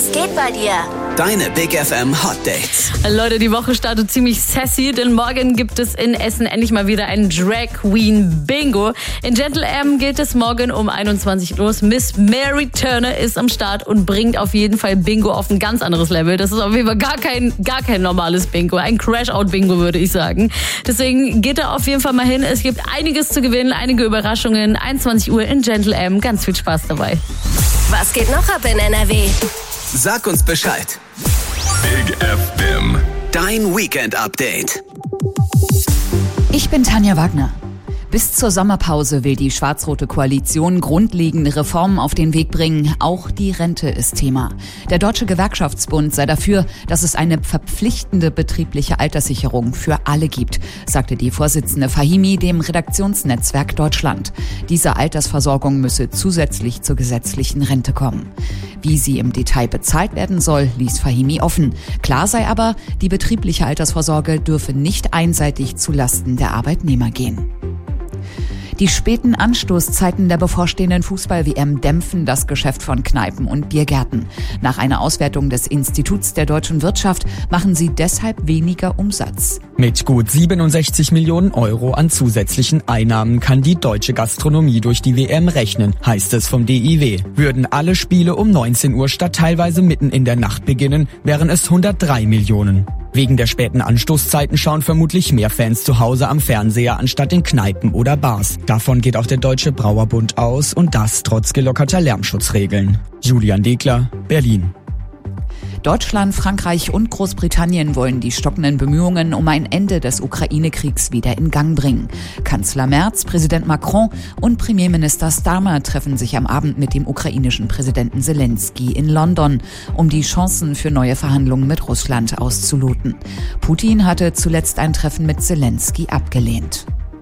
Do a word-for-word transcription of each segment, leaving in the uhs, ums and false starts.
Was geht bei dir? Deine Big F M Hot Dates. Leute, die Woche startet ziemlich sassy, denn morgen gibt es in Essen endlich mal wieder ein Drag Queen Bingo. In Gentle M geht es morgen um einundzwanzig Uhr los. Miss Mary Turner ist am Start und bringt auf jeden Fall Bingo auf ein ganz anderes Level. Das ist auf jeden Fall gar kein, gar kein normales Bingo. Ein Crash-Out-Bingo, würde ich sagen. Deswegen geht da auf jeden Fall mal hin. Es gibt einiges zu gewinnen, einige Überraschungen. einundzwanzig Uhr in Gentle M. Ganz viel Spaß dabei. Was geht noch ab in N R W? Sag uns Bescheid. Big F M. Dein Weekend-Update. Ich bin Tanja Wagner. Bis zur Sommerpause will die schwarz-rote Koalition grundlegende Reformen auf den Weg bringen. Auch die Rente ist Thema. Der Deutsche Gewerkschaftsbund sei dafür, dass es eine verpflichtende betriebliche Alterssicherung für alle gibt, sagte die Vorsitzende Fahimi dem Redaktionsnetzwerk Deutschland. Diese Altersversorgung müsse zusätzlich zur gesetzlichen Rente kommen. Wie sie im Detail bezahlt werden soll, ließ Fahimi offen. Klar sei aber, die betriebliche Altersvorsorge dürfe nicht einseitig zulasten der Arbeitnehmer gehen. Die späten Anstoßzeiten der bevorstehenden Fußball-W M dämpfen das Geschäft von Kneipen und Biergärten. Nach einer Auswertung des Instituts der deutschen Wirtschaft machen sie deshalb weniger Umsatz. Mit gut siebenundsechzig Millionen Euro an zusätzlichen Einnahmen kann die deutsche Gastronomie durch die W M rechnen, heißt es vom D I W. Würden alle Spiele um neunzehn Uhr statt teilweise mitten in der Nacht beginnen, wären es hundertdrei Millionen. Wegen der späten Anstoßzeiten schauen vermutlich mehr Fans zu Hause am Fernseher anstatt in Kneipen oder Bars. Davon geht auch der Deutsche Brauerbund aus und das trotz gelockerter Lärmschutzregeln. Julian Degler, Berlin. Deutschland, Frankreich und Großbritannien wollen die stockenden Bemühungen um ein Ende des Ukraine-Kriegs wieder in Gang bringen. Kanzler Merz, Präsident Macron und Premierminister Starmer treffen sich am Abend mit dem ukrainischen Präsidenten Zelensky in London, um die Chancen für neue Verhandlungen mit Russland auszuloten. Putin hatte zuletzt ein Treffen mit Zelensky abgelehnt.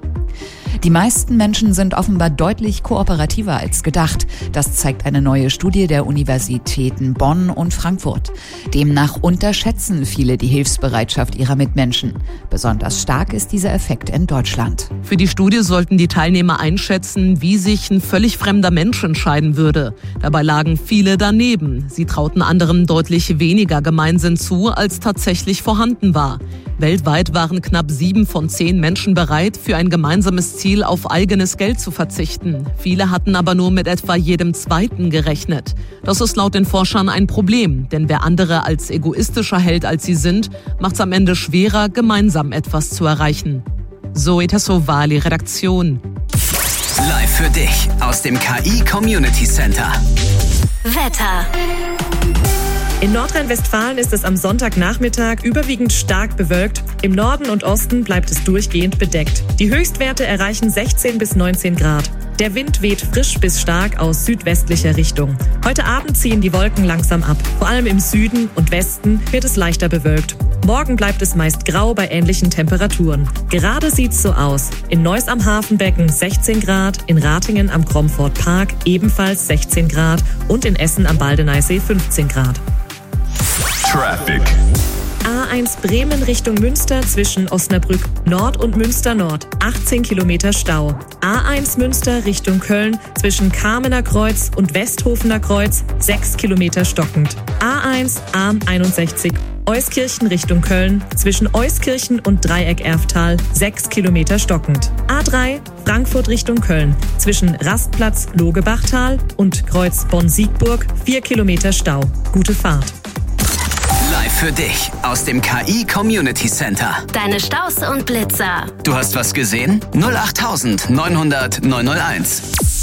Die meisten Menschen sind offenbar deutlich kooperativer als gedacht. Das zeigt eine neue Studie der Universitäten Bonn und Frankfurt. Demnach unterschätzen viele die Hilfsbereitschaft ihrer Mitmenschen. Besonders stark ist dieser Effekt in Deutschland. Für die Studie sollten die Teilnehmer einschätzen, wie sich ein völlig fremder Mensch entscheiden würde. Dabei lagen viele daneben. Sie trauten anderen deutlich weniger Gemeinsinn zu, als tatsächlich vorhanden war. Weltweit waren knapp sieben von zehn Menschen bereit, für ein gemeinsames Ziel auf eigenes Geld zu verzichten. Viele hatten aber nur mit etwa jedem Zweiten gerechnet. Das ist laut den Forschern ein Problem, denn wer andere als egoistischer hält, als sie sind, macht es am Ende schwerer, gemeinsam etwas zu erreichen. Zoe Tassovali, Redaktion. Live für dich aus dem K I Community Center. Wetter. In Nordrhein-Westfalen ist es am Sonntagnachmittag überwiegend stark bewölkt. Im Norden und Osten bleibt es durchgehend bedeckt. Die Höchstwerte erreichen sechzehn bis neunzehn Grad. Der Wind weht frisch bis stark aus südwestlicher Richtung. Heute Abend ziehen die Wolken langsam ab. Vor allem im Süden und Westen wird es leichter bewölkt. Morgen bleibt es meist grau bei ähnlichen Temperaturen. Gerade sieht's so aus. In Neuss am Hafenbecken sechzehn Grad, in Ratingen am Cromford Park ebenfalls sechzehn Grad und in Essen am Baldeneysee fünfzehn Grad. Traffic. A eins Bremen Richtung Münster zwischen Osnabrück Nord und Münster Nord. achtzehn Kilometer Stau. A eins Münster Richtung Köln zwischen Kamener Kreuz und Westhofener Kreuz. sechs Kilometer stockend. A eins A einundsechzig Euskirchen Richtung Köln zwischen Euskirchen und Dreieck-Erftal. sechs Kilometer stockend. A drei Frankfurt Richtung Köln zwischen Rastplatz Logebachtal und Kreuz Bonn-Siegburg. vier Kilometer Stau. Gute Fahrt. Live für dich aus dem K I Community Center. Deine Staus und Blitzer. Du hast was gesehen? null acht neunhundert neunhunderteins.